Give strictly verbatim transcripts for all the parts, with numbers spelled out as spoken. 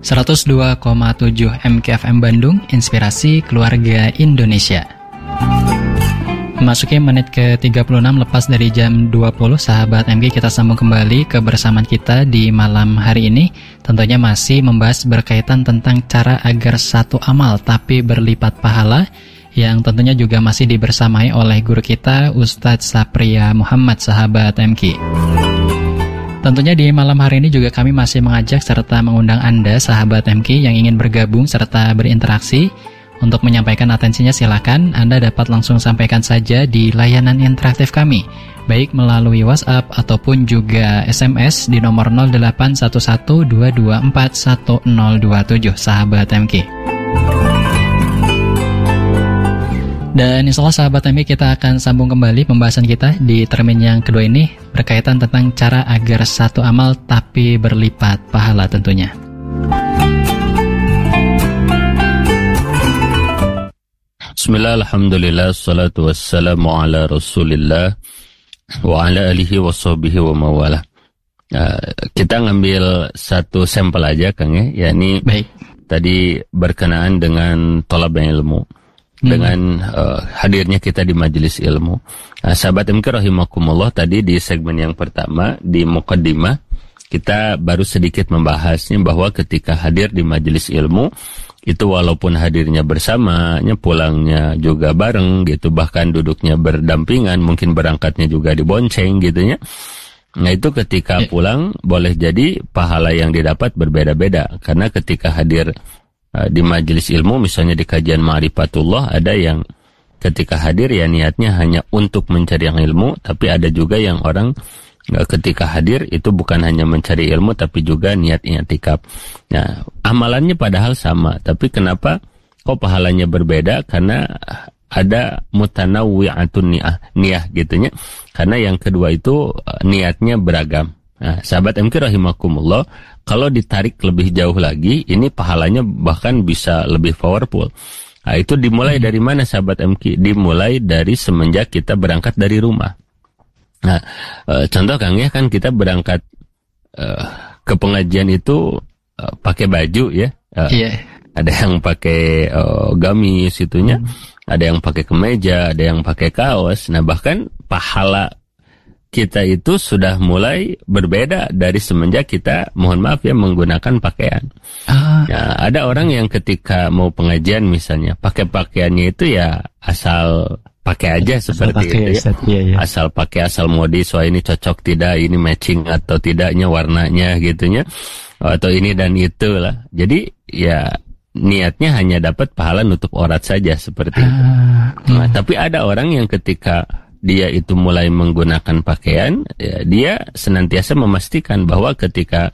seratus dua koma tujuh M K F M Bandung, Inspirasi Keluarga Indonesia. Memasuki menit ke tiga puluh enam lepas dari jam dua puluh, sahabat M K, kita sambung kembali kebersamaan kita di malam hari ini. Tentunya masih membahas berkaitan tentang cara agar satu amal tapi berlipat pahala, yang tentunya juga masih dibersamai oleh guru kita Ustadz Sapria Muhammad, sahabat M K. Tentunya di malam hari ini juga kami masih mengajak serta mengundang Anda, sahabat M K, yang ingin bergabung serta berinteraksi. Untuk menyampaikan atensinya silakan Anda dapat langsung sampaikan saja di layanan interaktif kami, baik melalui WhatsApp ataupun juga S M S di nomor nol delapan satu satu dua dua empat satu nol dua tujuh, sahabat M K. Dan insya Allah, sahabat M K, kita akan sambung kembali pembahasan kita di termin yang kedua ini berkaitan tentang cara agar satu amal tapi berlipat pahala tentunya. Bismillah, alhamdulillah, salatu wassalamu ala rasulillah wa ala alihi wa sahbihi wa mawala. Uh, kita ngambil satu sampel aja, Kang, ya, yakni baik. Tadi berkenaan dengan tolab ilmu, hmm. dengan uh, hadirnya kita di majelis ilmu. Uh, sahabat M K rahimakumullah, tadi di segmen yang pertama, di muqaddimah, kita baru sedikit membahasnya bahwa ketika hadir di majelis ilmu, itu walaupun hadirnya bersamanya, pulangnya juga bareng gitu, bahkan duduknya berdampingan, mungkin berangkatnya juga dibonceng gitu ya. Nah itu ketika pulang boleh jadi pahala yang didapat berbeda-beda, karena ketika hadir uh, di majelis ilmu, misalnya di kajian Ma'rifatullah, ada yang ketika hadir ya niatnya hanya untuk mencari ilmu, tapi ada juga yang orang ketika hadir itu bukan hanya mencari ilmu tapi juga niat i'tikaf. Nah, amalannya padahal sama, tapi kenapa kok pahalanya berbeda? Karena ada mutanawwi'atun niyah, niyah gitunya. Karena yang kedua itu niatnya beragam. Nah, sahabat M K rahimakumullah, kalau ditarik lebih jauh lagi, ini pahalanya bahkan bisa lebih powerful. Nah, itu dimulai dari mana, sahabat M K? Dimulai dari semenjak kita berangkat dari rumah. Nah, e, contoh Kang ya, kan kita berangkat e, ke pengajian itu e, pakai baju ya. E, yeah. Ada yang pakai e, gamis itunya, hmm. ada yang pakai kemeja, ada yang pakai kaos. Nah, bahkan pahala kita itu sudah mulai berbeda dari semenjak kita, mohon maaf ya, menggunakan pakaian. Ah. Nah, ada orang yang ketika mau pengajian misalnya, pakai pakaiannya itu ya asal pakai aja seperti pakai, itu ya. Iya, iya. Asal pakai, asal modis, wah ini cocok tidak, ini matching atau tidaknya warnanya gitunya, atau ini dan itu lah. Jadi ya niatnya hanya dapat pahala nutup aurat saja seperti ah, itu. Nah, hmm. tapi ada orang yang ketika dia itu mulai menggunakan pakaian, ya, dia senantiasa memastikan bahwa ketika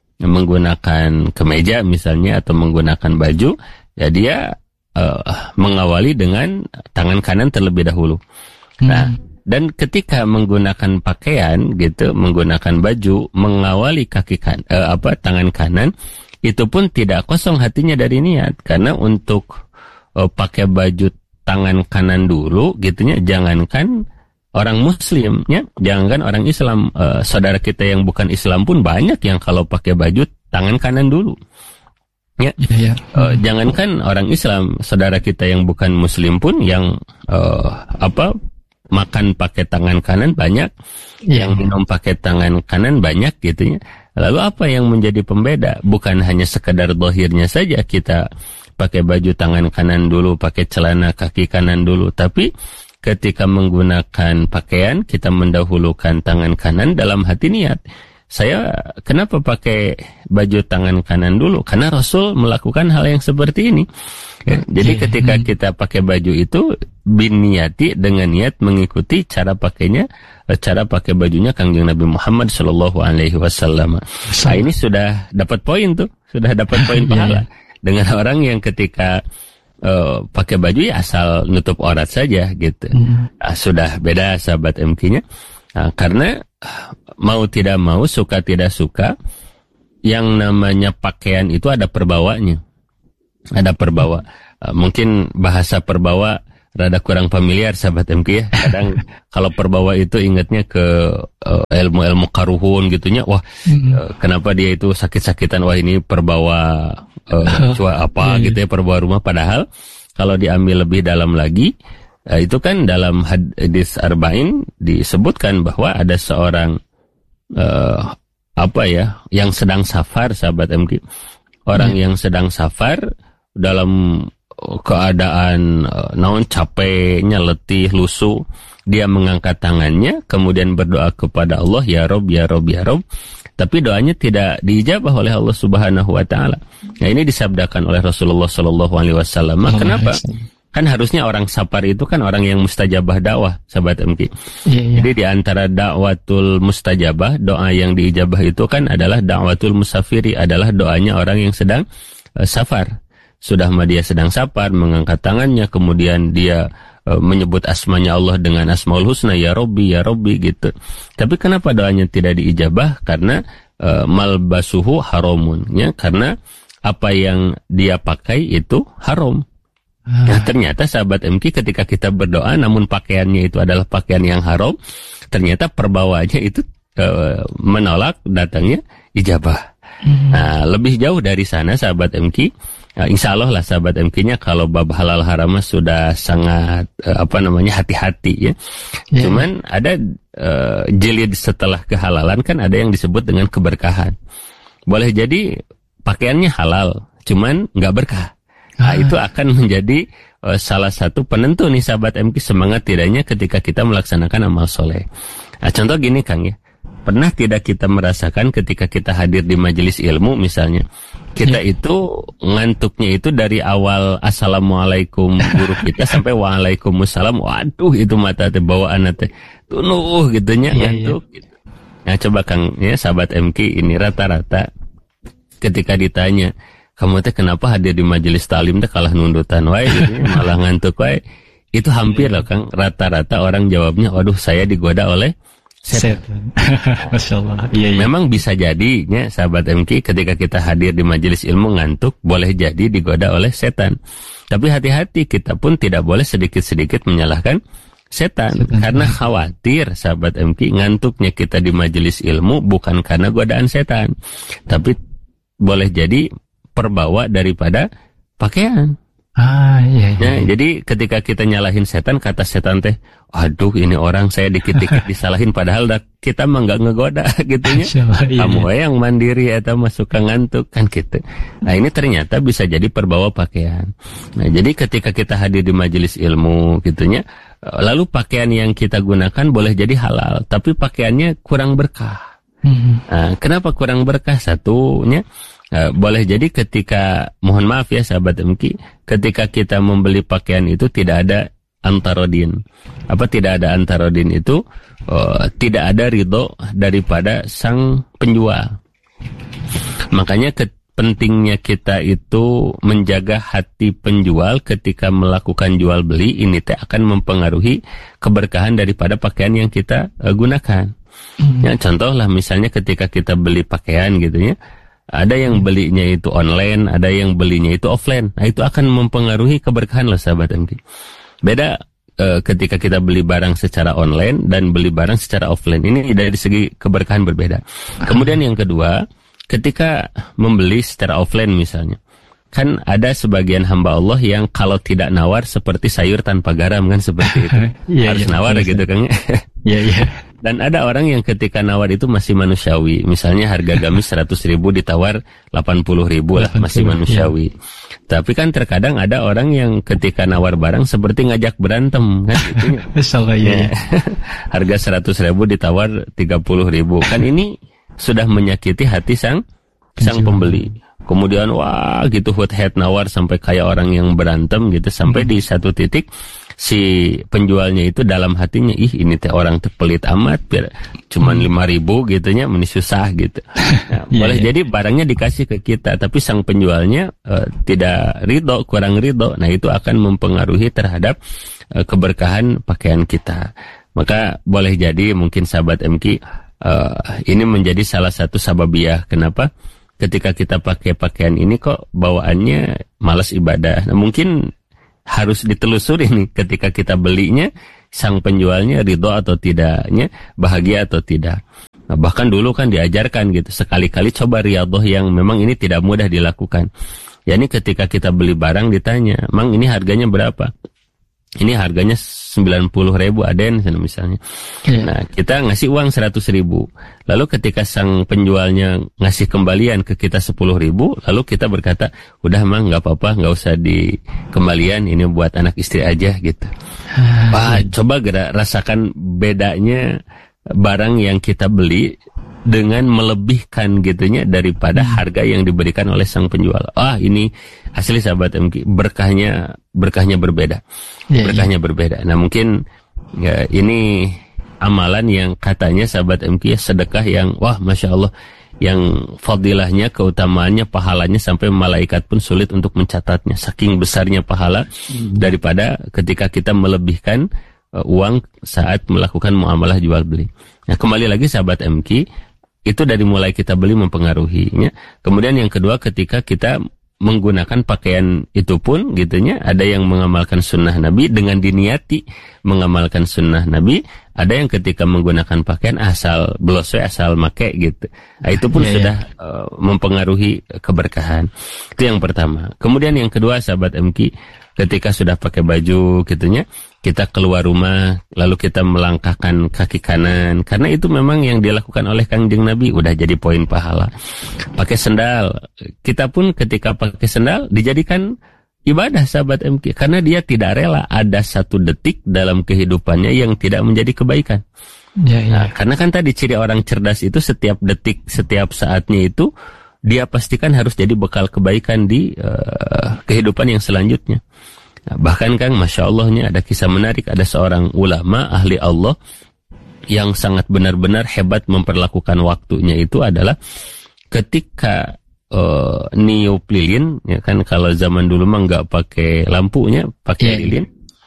menggunakan kemeja misalnya atau menggunakan baju, ya dia Uh, mengawali dengan tangan kanan terlebih dahulu. Hmm. Nah, dan ketika menggunakan pakaian gitu, menggunakan baju, mengawali kaki kan, uh, apa tangan kanan, itu pun tidak kosong hatinya dari niat, karena untuk uh, pakai baju tangan kanan dulu, gitunya, jangankan orang Muslim, ya, jangankan orang Islam, uh, saudara kita yang bukan Islam pun banyak yang kalau pakai baju tangan kanan dulu. Ya, ya, ya. Uh, jangankan orang Islam, saudara kita yang bukan Muslim pun yang uh, apa makan pakai tangan kanan banyak, ya. Yang minum pakai tangan kanan banyak gitu ya. Lalu apa yang menjadi pembeda? Bukan hanya sekedar zahirnya saja kita pakai baju tangan kanan dulu, pakai celana kaki kanan dulu, tapi ketika menggunakan pakaian kita mendahulukan tangan kanan dalam hati niat. Saya kenapa pakai baju tangan kanan dulu? Karena Rasul melakukan hal yang seperti ini. Ya, jadi ketika kita pakai baju itu biniyati, dengan niat mengikuti cara pakainya, cara pakai bajunya Kangjeng Nabi Muhammad Shallallahu Alaihi Wasallam. Nah, ini sudah dapat poin tuh, sudah dapat poin pahala. Dengan orang yang ketika uh, pakai baju ya asal nutup aurat saja gitu, hmm. nah, sudah beda, sahabat M K-nya. Nah, karena mau tidak mau, suka tidak suka, yang namanya pakaian itu ada perbawanya. Ada perbawa. Uh, mungkin bahasa perbawa rada kurang familiar sahabat M K ya. Kadang kalau perbawa itu ingatnya ke uh, ilmu-ilmu karuhun gitunya. Wah, mm-hmm. uh, kenapa dia itu sakit-sakitan? Wah, ini perbawa uh, cua apa yeah, gitu ya, perbawa rumah. Padahal kalau diambil lebih dalam lagi, uh, itu kan dalam hadis arba'in disebutkan bahwa ada seorang uh, apa ya, yang sedang safar sahabat M K. Orang yeah. yang sedang safar dalam keadaan uh, naon capeknya, letih, lusuh, dia mengangkat tangannya kemudian berdoa kepada Allah, ya Rob, ya Rob, ya Rob. Tapi doanya tidak diijabah oleh Allah Subhanahu wa taala. Nah, ini disabdakan oleh Rasulullah sallallahu alaihi wasallam. Oh, kenapa? Kan harusnya orang safar itu kan orang yang mustajabah dakwah, sahabat M K. Yeah, yeah. Jadi di antara dakwatul mustajabah, doa yang diijabah itu kan adalah dakwatul musafiri, adalah doanya orang yang sedang uh, safar. Sudah mah dia sedang safar, mengangkat tangannya, kemudian dia uh, menyebut asmanya Allah dengan Asmaul Husna, ya Robbi, ya Robbi gitu. Tapi kenapa doanya tidak diijabah? Karena uh, malbasuhu haramun, ya, karena apa yang dia pakai itu haram. Ah. Nah, ternyata sahabat M K, ketika kita berdoa namun pakaiannya itu adalah pakaian yang haram, ternyata perbawaannya itu uh, menolak datangnya ijabah. Hmm. Nah, lebih jauh dari sana sahabat M K, Nah, insya Allah lah sahabat M K-nya kalau bab halal haram sudah sangat uh, apa namanya hati-hati ya. Yeah. Cuman ada uh, jilid setelah kehalalan kan ada yang disebut dengan keberkahan. Boleh jadi pakaiannya halal, cuman nggak berkah. Nah, ah. itu akan menjadi uh, salah satu penentu nih sahabat M K semangat tidaknya ketika kita melaksanakan amal soleh. Nah, contoh gini Kang ya. Pernah tidak kita merasakan ketika kita hadir di majelis ilmu misalnya, kita ya. itu ngantuknya itu dari awal assalamualaikum guru kita sampai waalaikumsalam, waduh itu mata teh bawaan teh tunuh gitunya ya, ngantuk. Ya. Gitu. Nah coba Kang ya sahabat M K ini rata-rata ketika ditanya, kamu teh kenapa hadir di majelis talim teh kalah nundutan wae gitu, malah ngantuk wae, itu hampir loh Kang, rata-rata orang jawabnya, waduh saya digoda oleh setan. Masya Allah. Iya, iya. Memang bisa jadi ya, sahabat M K, ketika kita hadir di majelis ilmu ngantuk, boleh jadi digoda oleh setan. Tapi hati-hati, kita pun tidak boleh sedikit-sedikit menyalahkan setan, setan. Karena khawatir sahabat M K ngantuknya kita di majelis ilmu bukan karena godaan setan, tapi boleh jadi perbawa daripada pakaian. Ah iya, iya. Nah, jadi ketika kita nyalahin setan, kata setan teh, aduh ini orang saya dikit-dikit disalahin, padahal dah kita mah nggak ngegoda gitunya. Iya, kamu iya. yang mandiri atau masuk ke ngantuk kan gitu. Nah ini ternyata bisa jadi perbawa pakaian. Nah jadi ketika kita hadir di majelis ilmu gitunya, lalu pakaian yang kita gunakan boleh jadi halal, tapi pakaiannya kurang berkah. Hmm. Nah, kenapa kurang berkah? Satunya Uh, boleh jadi ketika, mohon maaf ya sahabat M K, ketika kita membeli pakaian itu tidak ada antarodin. Apa tidak ada antarodin itu? Uh, tidak ada ridho daripada sang penjual. Makanya ke, pentingnya kita itu menjaga hati penjual ketika melakukan jual beli, ini teh akan mempengaruhi keberkahan daripada pakaian yang kita uh, gunakan. Hmm. Ya, contoh lah misalnya ketika kita beli pakaian gitu ya, ada yang belinya itu online, ada yang belinya itu offline. Nah itu akan mempengaruhi keberkahan loh sahabat M K. Beda e, ketika kita beli barang secara online dan beli barang secara offline. Ini dari segi keberkahan berbeda. Kemudian yang kedua, ketika membeli secara offline misalnya, kan ada sebagian hamba Allah yang kalau tidak nawar seperti sayur tanpa garam kan, seperti itu. yeah, Harus yeah, nawar yeah, gitu kan. Iya iya. Dan ada orang yang ketika nawar itu masih manusiawi. Misalnya harga gamis seratus ribu ditawar delapan puluh ribu lah, masih manusiawi. Ya. Tapi kan terkadang ada orang yang ketika nawar barang seperti ngajak berantem kan gitu. Masalah ya. Harga seratus ribu ditawar tiga puluh ribu. Kan ini sudah menyakiti hati sang sang pembeli. Kemudian wah gitu hut head nawar sampai kayak orang yang berantem gitu, sampai hmm. di satu titik si penjualnya itu dalam hatinya, ih ini teh orang teh pelit amat, biar cuman lima hmm. ribu gitunya, meni susah gitu. Nah, yeah, boleh yeah. jadi barangnya dikasih ke kita, tapi sang penjualnya uh, tidak ridho, kurang ridho. Nah itu akan mempengaruhi terhadap uh, keberkahan pakaian kita. Maka boleh jadi mungkin sahabat M K, uh, ini menjadi salah satu sababiyah kenapa ketika kita pakai pakaian ini kok bawaannya malas ibadah. Nah mungkin harus ditelusuri nih ketika kita belinya, sang penjualnya ridho atau tidaknya, bahagia atau tidak. Nah, bahkan dulu kan diajarkan gitu, sekali-kali coba riyadhah yang memang ini tidak mudah dilakukan. Ya ini ketika kita beli barang ditanya, "Mang, ini harganya berapa?" Ini harganya sembilan puluh ribu aden misalnya. Yeah. Nah, kita ngasih uang seratus ribu. Lalu ketika sang penjualnya ngasih kembalian ke kita sepuluh ribu, lalu kita berkata, "Udah Mang, nggak apa-apa, nggak usah dikembalian, ini buat anak istri aja," gitu. Ah, Wah, yeah. Coba gerak rasakan bedanya barang yang kita beli dengan melebihkan gitunya daripada hmm. harga yang diberikan oleh sang penjual. Ah, ini asli sahabat M K, berkahnya berkahnya berbeda. Yeah, berkahnya yeah. berbeda. Nah, mungkin ya ini amalan yang katanya sahabat M K ya sedekah yang wah Masya Allah, yang fadilahnya, keutamaannya, pahalanya sampai malaikat pun sulit untuk mencatatnya. Saking besarnya pahala hmm. daripada ketika kita melebihkan uh, uang saat melakukan muamalah jual beli. Nah, kembali lagi sahabat M K, itu dari mulai kita beli mempengaruhinya. Kemudian yang kedua, ketika kita menggunakan pakaian itu pun gitunya, ada yang mengamalkan sunnah Nabi dengan diniati mengamalkan sunnah Nabi, ada yang ketika menggunakan pakaian asal bloswe, asal make gitu. Nah, itu pun yeah, sudah yeah. Uh, mempengaruhi keberkahan. Itu yang pertama. Kemudian yang kedua sahabat M K, ketika sudah pakai baju gitunya, kita keluar rumah, lalu kita melangkahkan kaki kanan, karena itu memang yang dilakukan oleh Kangjeng Nabi, udah jadi poin pahala. Pakai sendal, kita pun ketika pakai sendal dijadikan ibadah sahabat M K, karena dia tidak rela ada satu detik dalam kehidupannya yang tidak menjadi kebaikan. Ya, ya. Nah, karena kan tadi ciri orang cerdas itu setiap detik, setiap saatnya itu dia pastikan harus jadi bekal kebaikan di uh, kehidupan yang selanjutnya. Nah, bahkan Kang, Masya Allahnya ada kisah menarik, ada seorang ulama ahli Allah yang sangat benar-benar hebat memperlakukan waktunya. Itu adalah ketika uh, niup lilin, ya kan, kalau zaman dulu mah nggak pakai lampunya, pakai yeah. lilin.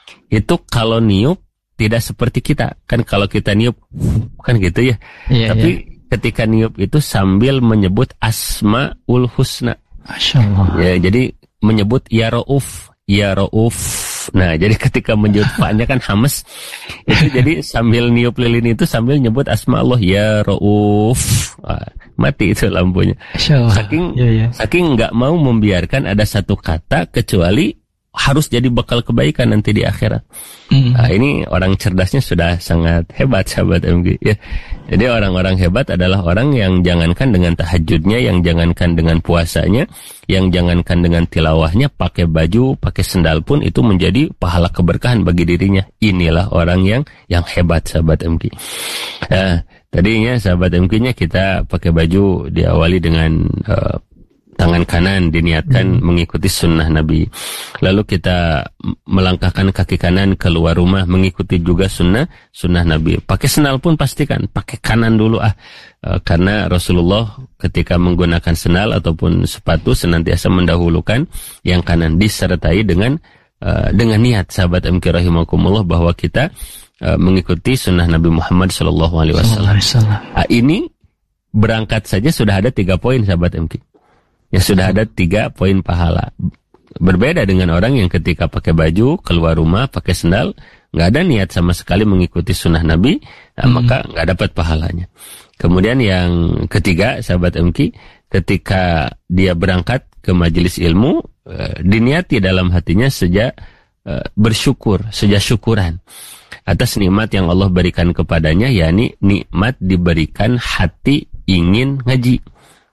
Itu kalau niup tidak seperti kita, kan kalau kita niup kan gitu ya. Yeah, Tapi yeah. ketika niup itu sambil menyebut Asmaul Husna. Masya Allah. Ya, jadi menyebut Ya Rauf, Ya Rauf. Nah, jadi ketika menyebut Fa-nya kan hamas, itu jadi sambil niup lilin itu sambil nyebut Asma Allah, Ya Rauf. Wah, mati itu lampunya. Saking ya, ya. saking nggak mau membiarkan ada satu kata kecuali harus jadi bekal kebaikan nanti di akhirat. Mm. Nah, ini orang cerdasnya sudah sangat hebat sahabat M G ya. Jadi orang-orang hebat adalah orang yang jangankan dengan tahajudnya, yang jangankan dengan puasanya, yang jangankan dengan tilawahnya, pakai baju, pakai sendal pun itu menjadi pahala keberkahan bagi dirinya. Inilah orang yang yang hebat sahabat M G. Nah, tadinya sahabat M G-nya kita pakai baju diawali dengan uh, tangan kanan diniatkan hmm. mengikuti sunnah Nabi. Lalu kita melangkahkan kaki kanan keluar rumah mengikuti juga sunnah sunnah Nabi. Pakai sendal pun pastikan pakai kanan dulu ah, e, karena Rasulullah ketika menggunakan sendal ataupun sepatu senantiasa mendahulukan yang kanan, disertai dengan e, dengan niat sahabat M K rahimakumullah bahwa kita e, mengikuti sunnah Nabi Muhammad Shallallahu Alaihi Wasallam. Nah, ini berangkat saja sudah ada tiga poin sahabat M K. Ya sudah ada tiga poin pahala. Berbeda dengan orang yang ketika pakai baju, keluar rumah, pakai sendal, nggak ada niat sama sekali mengikuti sunnah Nabi, nah, hmm. maka nggak dapat pahalanya. Kemudian yang ketiga, sahabat M K, ketika dia berangkat ke majelis ilmu, eh, diniati dalam hatinya sejak eh, bersyukur, sejak syukuran atas nikmat yang Allah berikan kepadanya, yakni nikmat diberikan hati ingin ngaji.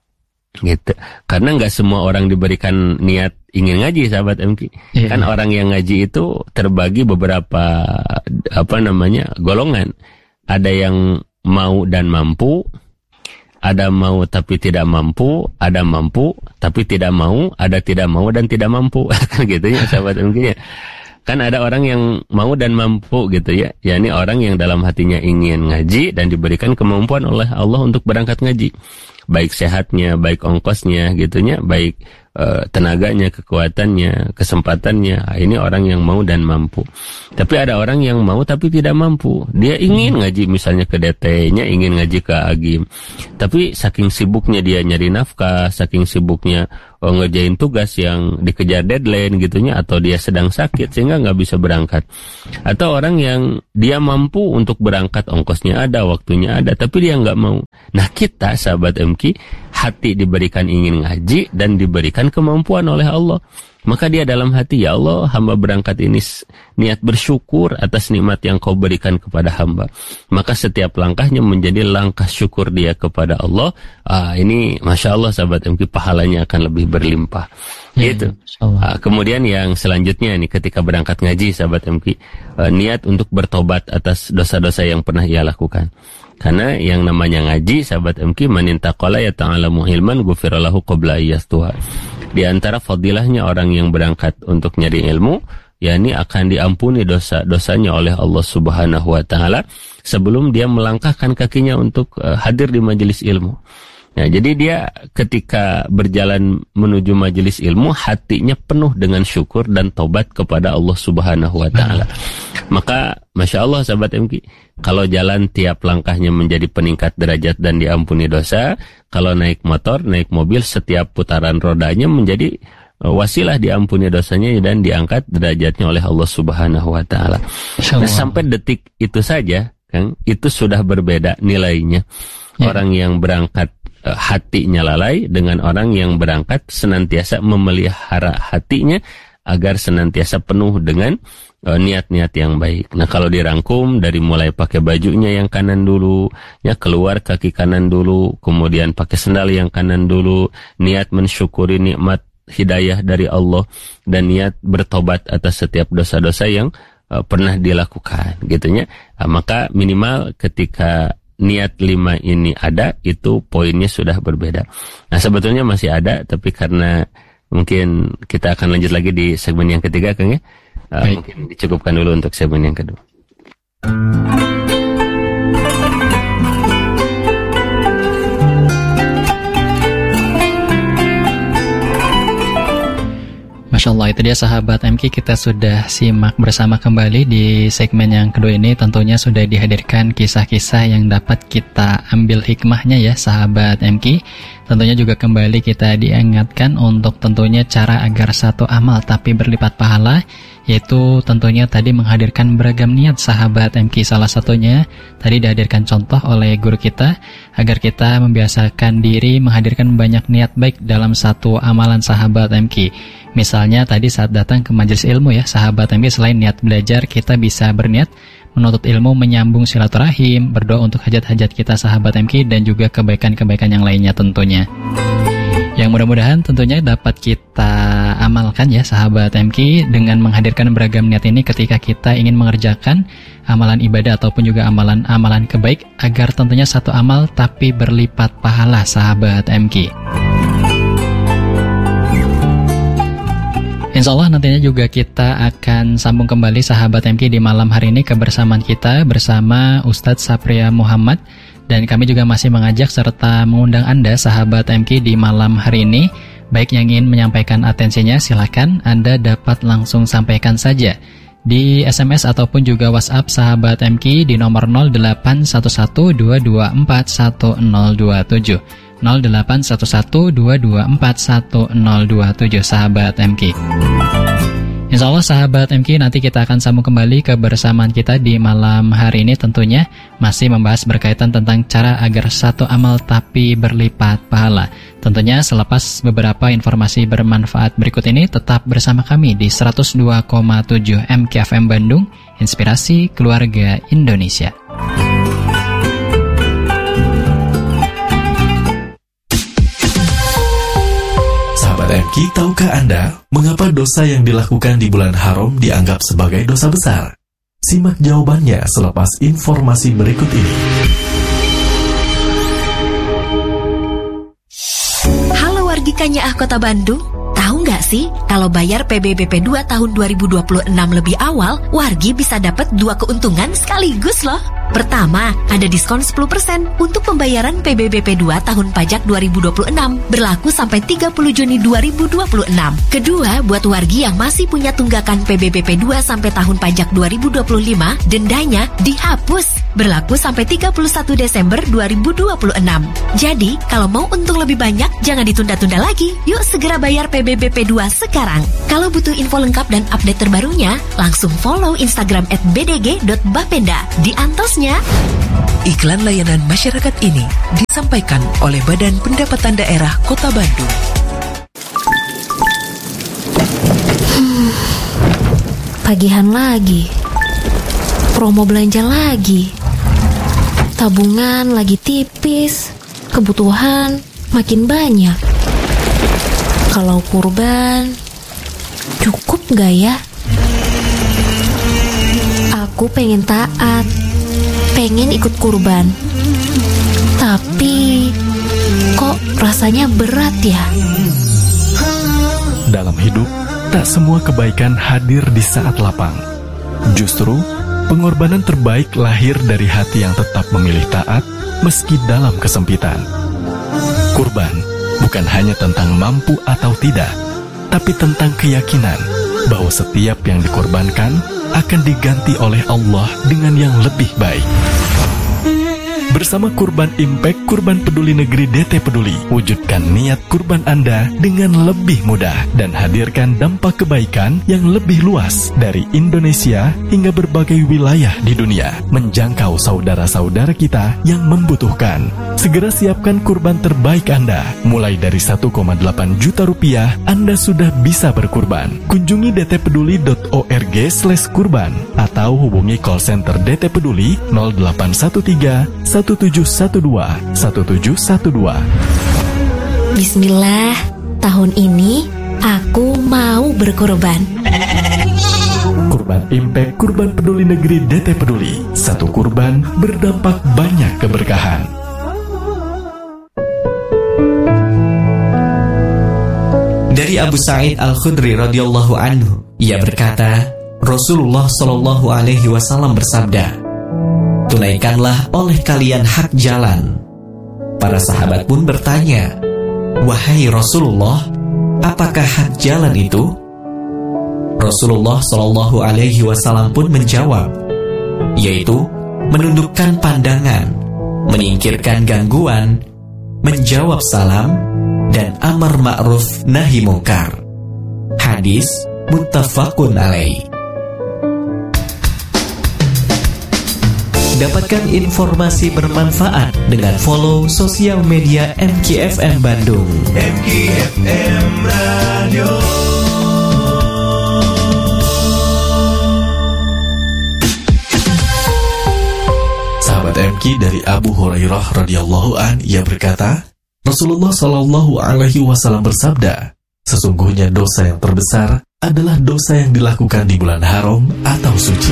Gitu. Karena nggak semua orang diberikan niat ingin ngaji sahabat M K. Yeah. Kan orang yang ngaji itu terbagi beberapa apa namanya golongan. Ada yang mau dan mampu, ada mau tapi tidak mampu, ada mampu tapi tidak mau, ada tidak mau dan tidak mampu. Kan gitu ya sahabat M K ya. Kan ada orang yang mau dan mampu gitu ya. yakni orang yang dalam hatinya ingin ngaji dan diberikan kemampuan oleh Allah untuk berangkat ngaji. Baik sehatnya, baik ongkosnya gitunya, baik e, tenaganya, kekuatannya, kesempatannya. Nah, ini orang yang mau dan mampu. Tapi ada orang yang mau tapi tidak mampu. Dia ingin ngaji misalnya ke D T-nya, ingin ngaji ke Agim. Tapi saking sibuknya dia nyari nafkah, saking sibuknya oh, ngerjain tugas yang dikejar deadline gitunya, atau dia sedang sakit sehingga nggak bisa berangkat, atau orang yang dia mampu untuk berangkat, ongkosnya ada, waktunya ada, tapi dia nggak mau. Nah kita sahabat M K, hati diberikan ingin ngaji dan diberikan kemampuan oleh Allah, maka dia dalam hati, ya Allah, hamba berangkat ini niat bersyukur atas nikmat yang kau berikan kepada hamba. Maka setiap langkahnya menjadi langkah syukur dia kepada Allah. Ah, ini Masya Allah sahabat M K, pahalanya akan lebih berlimpah. Ya, gitu. Ah, kemudian yang selanjutnya nih, ketika berangkat ngaji sahabat M K, ah, niat untuk bertobat atas dosa-dosa yang pernah ia lakukan. Karena yang namanya ngaji sahabat M K, man intaqala ya ta'alamu ilman ghufiralahu qabla ayyastuha. Di antara fadilahnya orang yang berangkat untuk nyari ilmu, yakni akan diampuni dosa-dosanya oleh Allah Subhanahu wa taala sebelum dia melangkahkan kakinya untuk uh, hadir di majelis ilmu. Nah, jadi dia ketika berjalan menuju majelis ilmu, hatinya penuh dengan syukur dan tobat kepada Allah Subhanahu wa taala. Maka Masya Allah sahabat M K, kalau jalan tiap langkahnya menjadi peningkat derajat dan diampuni dosa. Kalau naik motor, naik mobil, setiap putaran rodanya menjadi wasilah diampuni dosanya dan diangkat derajatnya oleh Allah Subhanahu wa taala. Nah, sampai detik itu saja, Kang, itu sudah berbeda nilainya. Ya. Orang yang berangkat hatinya lalai dengan orang yang berangkat senantiasa memelihara hatinya agar senantiasa penuh dengan uh, niat-niat yang baik. Nah, kalau dirangkum dari mulai pakai bajunya yang kanan dulu, ya keluar kaki kanan dulu, kemudian pakai sendal yang kanan dulu, niat mensyukuri nikmat hidayah dari Allah dan niat bertobat atas setiap dosa-dosa yang uh, pernah dilakukan, gitunya. Nah, maka minimal ketika niat lima ini ada, itu poinnya sudah berbeda. Nah, sebetulnya masih ada, tapi karena mungkin kita akan lanjut lagi di segmen yang ketiga, Kang ya. Uh, mungkin dicukupkan dulu untuk segmen yang kedua. Masya Allah, itu dia sahabat M K, kita sudah simak bersama kembali di segmen yang kedua ini. Tentunya sudah dihadirkan kisah-kisah yang dapat kita ambil hikmahnya ya sahabat M K. Tentunya juga kembali kita diingatkan untuk tentunya cara agar satu amal tapi berlipat pahala, yaitu tentunya tadi menghadirkan beragam niat sahabat M K. Salah satunya tadi dihadirkan contoh oleh guru kita agar kita membiasakan diri menghadirkan banyak niat baik dalam satu amalan sahabat M K. Misalnya tadi saat datang ke majelis ilmu ya sahabat M K, selain niat belajar, kita bisa berniat menuntut ilmu, menyambung silaturahim, berdoa untuk hajat-hajat kita sahabat M K, dan juga kebaikan-kebaikan yang lainnya tentunya. Yang mudah-mudahan tentunya dapat kita amalkan ya sahabat M K dengan menghadirkan beragam niat ini ketika kita ingin mengerjakan amalan ibadah ataupun juga amalan-amalan kebaik, agar tentunya satu amal tapi berlipat pahala sahabat M K. Insya Allah nantinya juga kita akan sambung kembali sahabat M K di malam hari ini kebersamaan kita bersama Ustadz Sapria Muhammad, dan kami juga masih mengajak serta mengundang Anda sahabat M K di malam hari ini. Baik yang ingin menyampaikan atensinya, silakan Anda dapat langsung sampaikan saja di S M S ataupun juga WhatsApp sahabat M K di nomor nol delapan satu satu dua dua empat satu nol dua tujuh nol delapan satu satu dua dua empat satu nol dua tujuh sahabat M K. Insya Allah sahabat M K, nanti kita akan sambung kembali kebersamaan kita di malam hari ini, tentunya masih membahas berkaitan tentang cara agar satu amal tapi berlipat pahala. Tentunya selepas beberapa informasi bermanfaat berikut ini, tetap bersama kami di seratus dua koma tujuh M K F M Bandung, Inspirasi Keluarga Indonesia. M K, tahukah Anda mengapa dosa yang dilakukan di bulan haram dianggap sebagai dosa besar? Simak jawabannya selepas informasi berikut ini. Halo wargi Kanyaah Kota Bandung, Tahu nggak sih, kalau bayar P B B P dua tahun dua ribu dua puluh enam lebih awal, wargi bisa dapat dua keuntungan sekaligus loh. Pertama, ada diskon sepuluh persen untuk pembayaran P B B P dua tahun pajak dua ribu dua puluh enam, berlaku sampai tiga puluh Juni dua ribu dua puluh enam. Kedua, buat wargi yang masih punya tunggakan P B B P dua sampai tahun pajak dua ribu dua puluh lima, dendanya dihapus, berlaku sampai tiga puluh satu Desember dua ribu dua puluh enam. Jadi, kalau mau untung lebih banyak, jangan ditunda-tunda lagi. Yuk segera bayar P B B P dua sekarang. Kalau butuh info lengkap dan update terbarunya, langsung follow Instagram at b d g dot bapenda. Di antosnya. Iklan layanan masyarakat ini disampaikan oleh Badan Pendapatan Daerah Kota Bandung. Hmm, tagihan lagi, promo belanja lagi, tabungan lagi tipis, kebutuhan makin banyak. Kalau kurban, cukup gak ya? Aku pengen taat, pengen ikut kurban, tapi kok rasanya berat ya? Dalam hidup, tak semua kebaikan hadir di saat lapang. Justru, pengorbanan terbaik lahir dari hati yang tetap memilih taat meski dalam kesempitan. Kurban bukan hanya tentang mampu atau tidak, tapi tentang keyakinan bahwa setiap yang dikorbankan akan diganti oleh Allah dengan yang lebih baik. Bersama Kurban Impact, Kurban Peduli Negeri D T Peduli, wujudkan niat kurban Anda dengan lebih mudah dan hadirkan dampak kebaikan yang lebih luas dari Indonesia hingga berbagai wilayah di dunia, menjangkau saudara-saudara kita yang membutuhkan. Segera siapkan kurban terbaik Anda. Mulai dari satu koma delapan juta rupiah, Anda sudah bisa berkurban. Kunjungi d t peduli dot org slash kurban atau hubungi call center D T Peduli nol delapan satu tiga satu tujuh satu dua satu tujuh satu dua. Bismillah, tahun ini aku mau berkurban. Kurban Impact, Kurban Peduli Negeri D T Peduli. Satu kurban berdampak banyak keberkahan. Dari Abu Sa'id Al-Khudri radhiyallahu anhu, ia berkata, Rasulullah shallallahu alaihi wasallam bersabda, tunaikanlah oleh kalian hak jalan. Para sahabat pun bertanya, wahai Rasulullah, apakah hak jalan itu? Rasulullah shallallahu alaihi wasallam pun menjawab, yaitu menundukkan pandangan, menyingkirkan gangguan, menjawab salam, dan amar ma'ruf nahi mungkar. Hadis muttafaqun alaih. Dapatkan informasi bermanfaat dengan follow sosial media M K F M Bandung. M K F M Radio. Sahabat M K dari Abu Hurairah radhiyallahu an, ia berkata, Rasulullah shallallahu alaihi wasallam bersabda, sesungguhnya dosa yang terbesar adalah dosa yang dilakukan di bulan haram atau suci.